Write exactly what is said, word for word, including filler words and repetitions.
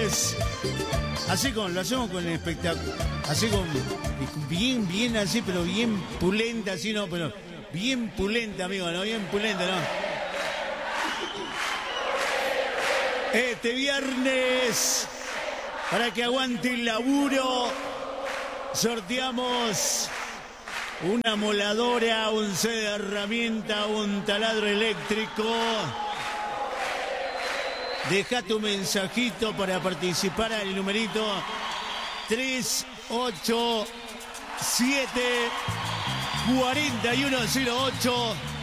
viernes. Así con, lo hacemos con el espectáculo. Así con, bien, bien así, pero bien pulenta, así no, pero bien pulenta, amigo, ¿no? Bien pulenta, ¿no? Este viernes, para que aguante el laburo, sorteamos una moladora, un set de herramienta, un taladro eléctrico. Deja tu mensajito para participar al numerito tres ocho siete, cuatro uno cero ocho.